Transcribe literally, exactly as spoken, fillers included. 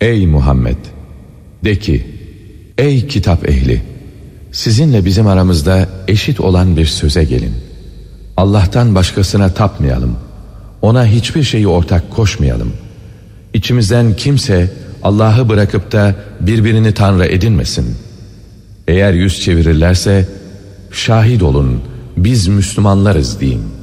Ey Muhammed! De ki, ey kitap ehli! Sizinle bizim aramızda eşit olan bir söze gelin. Allah'tan başkasına tapmayalım. Ona hiçbir şeyi ortak koşmayalım. İçimizden kimse Allah'ı bırakıp da birbirini tanrı edinmesin. Eğer yüz çevirirlerse, şahit olun biz Müslümanlarız deyin.